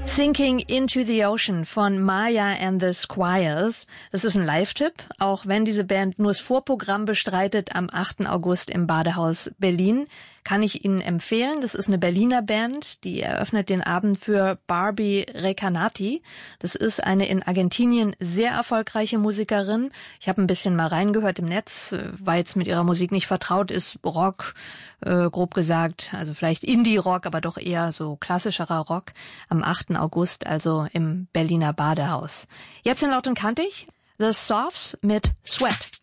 Sinking into the Ocean von Maya and the Squires. Das ist ein Live-Tipp, auch wenn diese Band nur das Vorprogramm bestreitet am 8. August im Badehaus Berlin. Kann ich Ihnen empfehlen. Das ist eine Berliner Band, die eröffnet den Abend für Barbie Recanati. Das ist eine in Argentinien sehr erfolgreiche Musikerin. Ich habe ein bisschen mal reingehört im Netz, war jetzt mit ihrer Musik nicht vertraut, ist Rock, grob gesagt, also vielleicht Indie-Rock, aber doch eher so klassischerer Rock. Am 8. August, also im Berliner Badehaus. Jetzt in Laut und Kantig, The Softs mit Sweat.